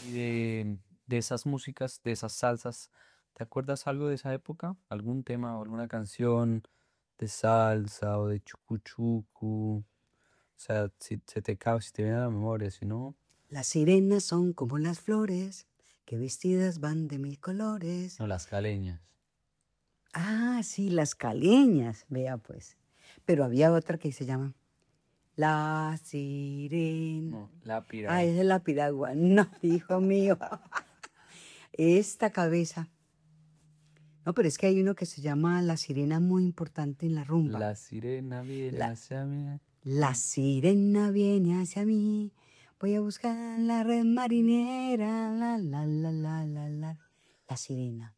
Y de esas músicas, de esas salsas, ¿te acuerdas algo de esa época? ¿Algún tema o alguna canción de salsa o de chucuchucu? O sea, si se te cae, si te viene a la memoria, si no, Las sirenas son como las flores, que vestidas van de mil colores. no, las caleñas. Ah, sí, las caleñas, vea pues. Pero había otra que se llama La Sirena. No, la Ah, piragua. esa es la piragua. No, hijo mío. Esta cabeza. No, pero es que hay uno que se llama La Sirena muy importante en la rumba. La sirena viene La, hacia mí. la sirena viene hacia mí. Voy a buscar la red marinera. La. La sirena.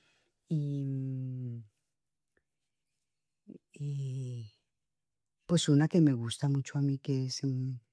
Y, y pues una que me gusta mucho a mí que es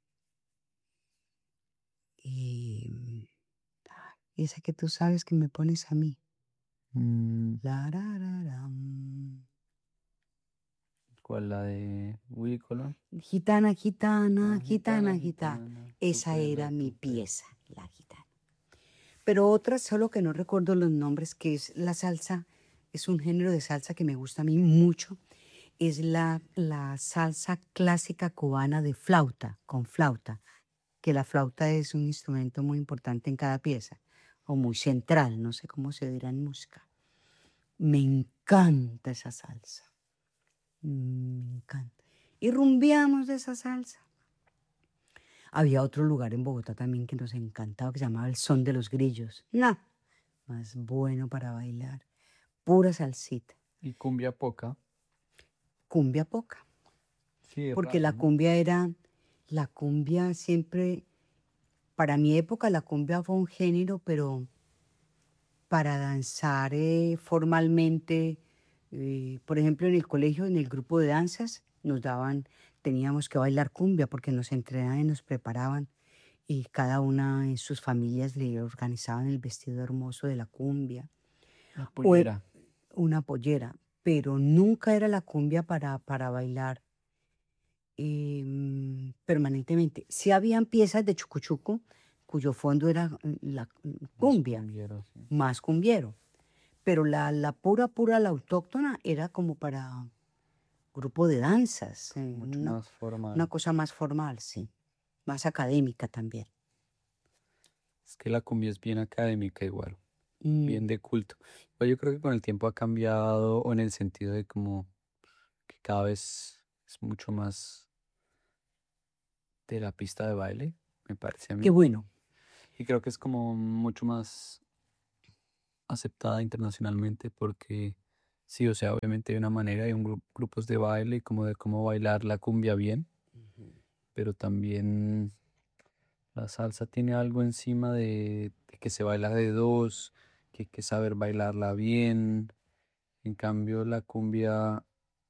y, esa que tú sabes que me pones a mí. Mm, La, ra, ra, ram. ¿Cuál? La de Willy Colón. Gitana, gitana, Ah, gitana, gitana, gitana. gitana, tu Esa pelo, era mi tu pelo. pieza, la gitana. Pero otra, solo que no recuerdo los nombres, que es la salsa, es un género de salsa que me gusta a mí mucho. Es la salsa clásica cubana de flauta, con flauta, que la flauta es un instrumento muy importante en cada pieza, o muy central, no sé cómo se dirá en música. Me encanta esa salsa, me encanta. Y rumbeamos de esa salsa. Había otro lugar en Bogotá también que nos encantaba, que se llamaba el Son de los Grillos. No, más bueno para bailar. Pura salsita. Y cumbia poca. Cumbia poca. Sí, es Porque raro, la ¿no? cumbia era, la cumbia siempre, para mi época la cumbia fue un género, pero para danzar formalmente, por ejemplo, en el colegio, en el grupo de danzas, nos daban, teníamos que bailar cumbia porque nos entrenaban y nos preparaban y cada una en sus familias le organizaban el vestido hermoso de la cumbia La o pollera. una pollera, pero nunca era la cumbia para bailar permanentemente. Sí habían piezas de chucuchuco cuyo fondo era la Más cumbia, cumbiero, sí. más cumbiero, pero la pura, la autóctona era como para grupo de danzas, Mucho más una formal. cosa más formal, sí, más académica también. Es que la cumbia es bien académica igual, Mm, bien de culto. Pero yo creo que con el tiempo ha cambiado o en el sentido de como que cada vez es mucho más de la pista de baile, me parece a qué mí. bueno. Y creo que es como mucho más aceptada internacionalmente porque sí, o sea, obviamente hay una manera, hay grupos de baile y como de cómo bailar la cumbia bien, pero también la salsa tiene algo encima de que se baila de dos, que hay que saber bailarla bien. En cambio, la cumbia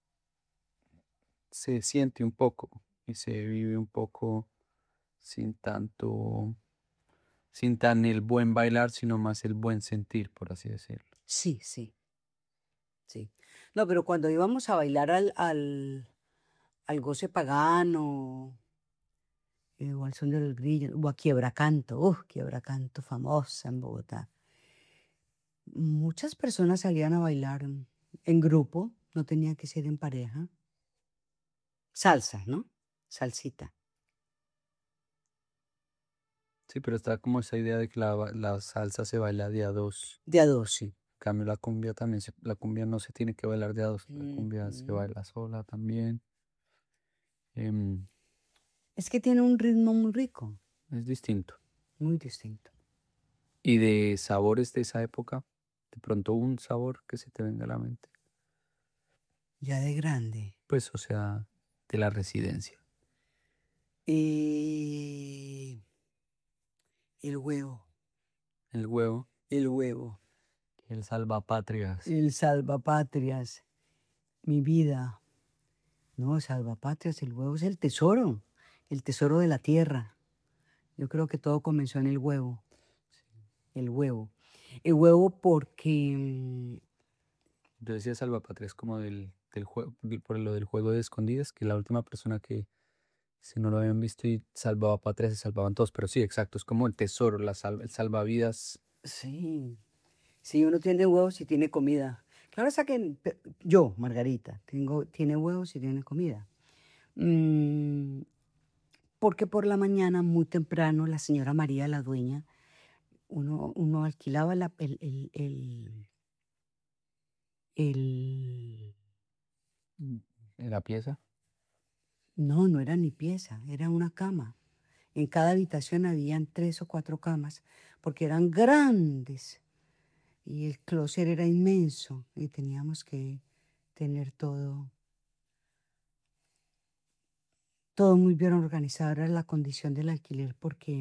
se siente un poco y se vive un poco sin tanto, sin tan el buen bailar, sino más el buen sentir, por así decirlo. Sí, sí, sí. No, pero cuando íbamos a bailar al goce pagano, o al son de los grillos, o a Quiebracanto, Quiebracanto famosa en Bogotá. Muchas personas salían a bailar en grupo, no tenía que ser en pareja. Salsa, ¿no? Salsita. Sí, pero está como esa idea de que la salsa se baila de a dos. De a dos, sí. En cambio, la cumbia también, la cumbia no se tiene que bailar de a dos, la cumbia se Ujú. baila sola también. em, Es que tiene un ritmo muy rico, es distinto. muy distinto. Y de sabores de esa época, de pronto un sabor que se te venga a la mente. Ya de grande. Pues, o sea, de la residencia. Y el huevo, El huevo, el huevo, el salvapatrias. el salvapatrias, mi vida. No, salvapatrias, el huevo es el tesoro de la tierra. Yo creo que todo comenzó en el huevo, el huevo. El huevo porque Yo decía salvapatrias como del juego, por lo del juego de escondidas, que la última persona Si no lo habían visto y salvaba patria, se salvaban todos. Pero sí, exacto, es como el tesoro, el salvavidas. Sí, sí, uno tiene huevos y tiene comida. Claro está que yo, Margarita, tiene huevos y tiene comida. Mm, porque por la mañana, muy temprano, la señora María, la dueña, uno alquilaba el... Mm, en la pieza. No, no era ni pieza, era una cama. En cada habitación habían 3 o 4 camas, porque eran grandes y el closet era inmenso y teníamos que tener todo muy bien organizado. Era la condición del alquiler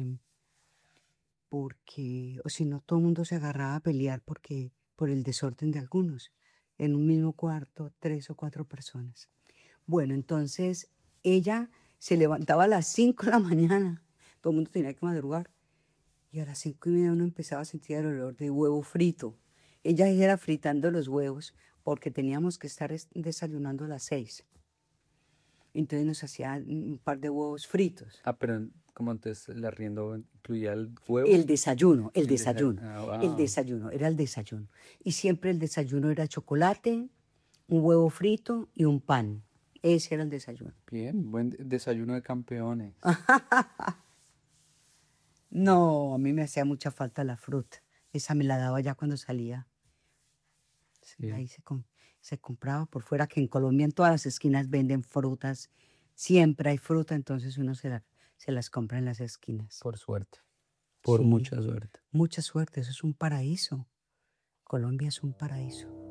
porque, o si no, todo el mundo se agarraba a pelear por el desorden de algunos. En un mismo cuarto, 3 o 4 personas. Bueno, entonces ella se levantaba a las 5 de la mañana. Todo el mundo tenía que madrugar. Y a las 5:30 uno empezaba a sentir el olor de huevo frito. Ella era fritando los huevos porque teníamos que estar desayunando a las 6. Entonces nos hacía un par de huevos fritos. Ah, pero como antes el arriendo incluía el huevo. El desayuno, el El desayuno. desayuno, Ah, el wow. desayuno, era el desayuno. Y siempre el desayuno era chocolate, un huevo frito y un pan. Ese era el desayuno. Bien, buen desayuno de campeones. No, a mí me hacía mucha falta la fruta. Esa me la daba ya cuando salía. Sí, Ahí se compraba por fuera, que en Colombia en todas las esquinas venden frutas. Siempre hay fruta, entonces uno se las compra en las esquinas. por suerte. Por Sí, mucha suerte. mucha suerte, eso es un paraíso. Colombia es un paraíso.